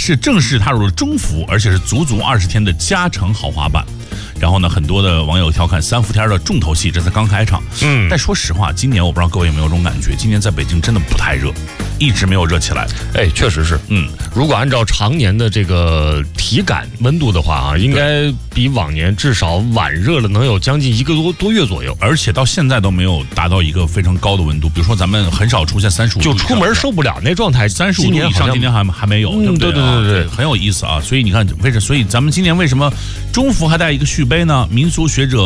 是正式踏入了中伏，而且是足足20天的加成豪华版。然后呢，很多的网友调侃3伏天的重头戏，这才刚开场。但说实话，今年我不知道各位有没有这种感觉，今年在北京真的不太热，一直没有热起来。 确实是。如果按照常年的这个体感温度的话啊，应该比往年至少晚热了能有将近1个多月左右， 而且到现在都没有达到一个非常高的温度。比如说咱们很少出现35度， 就出门受不了那状态。 35度以上今年还没有，对不对？对，很有意思啊。所以你看，所以咱们今年为什么中伏还带一个续杯呢？民俗学者